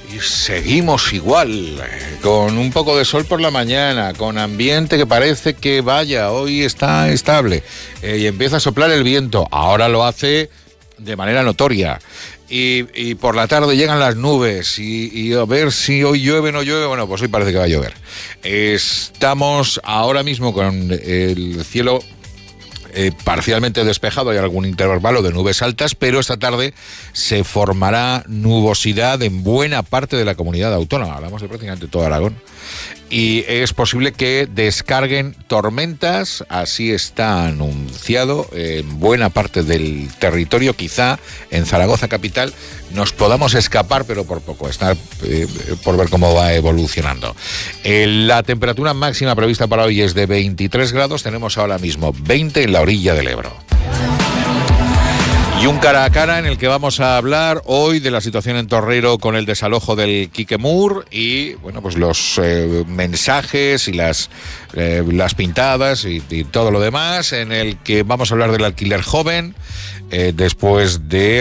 Y seguimos igual, con un poco de sol por la mañana, con ambiente que parece que hoy está estable, y empieza a soplar el viento. Ahora lo hace de manera notoria. Y por la tarde llegan las nubes y a ver si hoy llueve o no llueve. Bueno, pues hoy parece que va a llover. Estamos ahora mismo con el cielo parcialmente despejado, hay algún intervalo de nubes altas, pero esta tarde se formará nubosidad en buena parte de la comunidad autónoma, hablamos de prácticamente todo Aragón, y es posible que descarguen tormentas, así está anunciado en buena parte del territorio. Quizá en Zaragoza capital nos podamos escapar, pero por poco, está por ver cómo va evolucionando. La temperatura máxima prevista para hoy es de 23 grados, tenemos ahora mismo 20 en la orilla del Ebro. Y un cara a cara en el que vamos a hablar hoy de la situación en Torrero con el desalojo del Quique Mur y, bueno, pues los mensajes y las pintadas y todo lo demás, en el que vamos a hablar del alquiler joven después de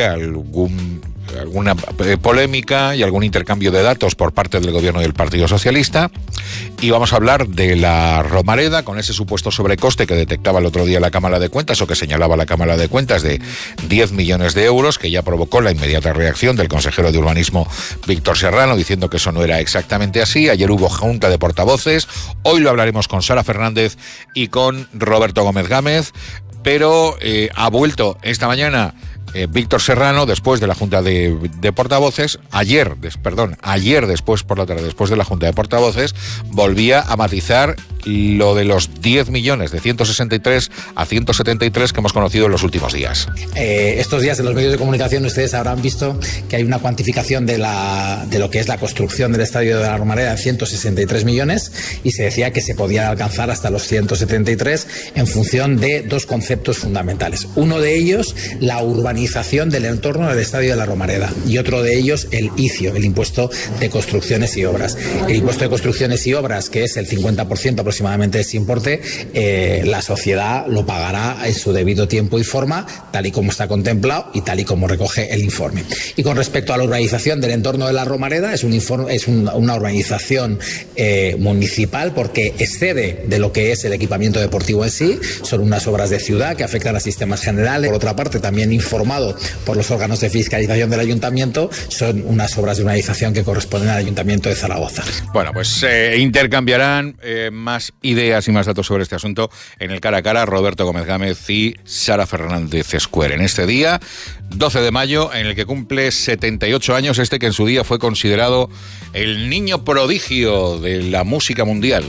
alguna polémica y algún intercambio de datos por parte del gobierno y del Partido Socialista, y vamos a hablar de la Romareda con ese supuesto sobrecoste que detectaba el otro día la Cámara de Cuentas, o que señalaba la Cámara de Cuentas, de 10 millones de euros, que ya provocó la inmediata reacción del consejero de Urbanismo Víctor Serrano, diciendo que eso no era exactamente así. Ayer hubo junta de portavoces, hoy lo hablaremos con Sara Fernández y con Roberto Gómez Gámez, pero ha vuelto esta mañana Víctor Serrano después de la Junta de Portavoces. Ayer después por la tarde, después de la Junta de Portavoces, volvía a matizar lo de los 10 millones, de 163 a 173 que hemos conocido en los últimos días. Estos días en los medios de comunicación ustedes habrán visto que hay una cuantificación de lo que es la construcción del estadio de la Romareda en 163 millones, y se decía que se podía alcanzar hasta los 173 en función de dos conceptos fundamentales. Uno de ellos, la urbanización del entorno del estadio de la Romareda, y otro de ellos, el ICIO, el impuesto de construcciones y obras. El impuesto de construcciones y obras, que es el 50% aproximadamente de ese importe, la sociedad lo pagará en su debido tiempo y forma, tal y como está contemplado y tal y como recoge el informe. Y con respecto a la urbanización del entorno de la Romareda, es una urbanización municipal, porque excede de lo que es el equipamiento deportivo en sí. Son unas obras de ciudad que afectan a sistemas generales. Por otra parte, también informado por los órganos de fiscalización del ayuntamiento, son unas obras de urbanización que corresponden al ayuntamiento de Zaragoza. Bueno, pues intercambiarán más ideas y más datos sobre este asunto en el cara a cara Roberto Gómez Gámez y Sara Fernández Escuer, en este día 12 de mayo, en el que cumple 78 años que en su día fue considerado el niño prodigio de la música mundial,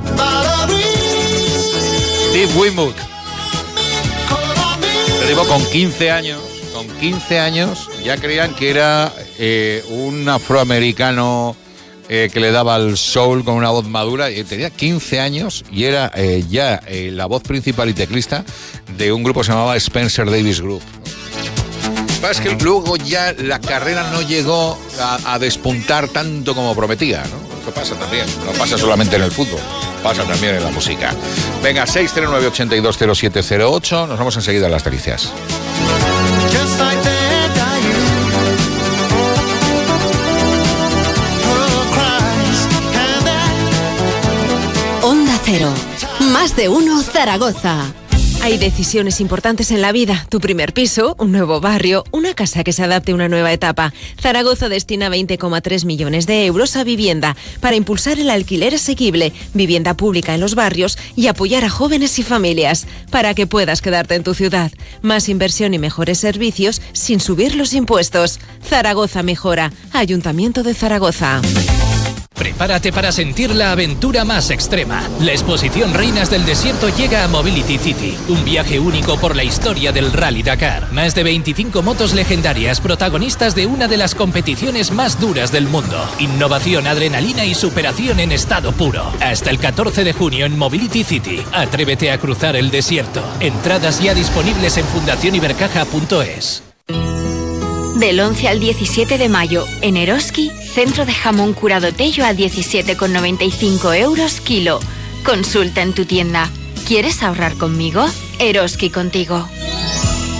Steve Winwood. Te digo, con 15 años ya creían que era un afroamericano que le daba el soul con una voz madura. Tenía 15 años y era la voz principal y teclista de un grupo que se llamaba Spencer Davis Group. Es que luego ya la carrera no llegó a despuntar tanto como prometía, ¿no? Esto pasa también, no pasa solamente en el fútbol, pasa también en la música. Venga, 609-820708, nos vamos enseguida a las delicias. Onda Cero, más de uno Zaragoza. Hay decisiones importantes en la vida. Tu primer piso, un nuevo barrio, una casa que se adapte a una nueva etapa. Zaragoza destina 20,3 millones de euros a vivienda para impulsar el alquiler asequible, vivienda pública en los barrios y apoyar a jóvenes y familias para que puedas quedarte en tu ciudad. Más inversión y mejores servicios sin subir los impuestos. Zaragoza mejora. Ayuntamiento de Zaragoza. Prepárate para sentir la aventura más extrema. La exposición Reinas del Desierto llega a Mobility City, un viaje único por la historia del Rally Dakar. Más de 25 motos legendarias, protagonistas de una de las competiciones más duras del mundo. Innovación, adrenalina y superación en estado puro. Hasta el 14 de junio en Mobility City. Atrévete a cruzar el desierto. Entradas ya disponibles en fundacionibercaja.es. Del 11 al 17 de mayo, en Eroski, centro de jamón curado Tello a 17,95 euros kilo. Consulta en tu tienda. ¿Quieres ahorrar conmigo? Eroski contigo.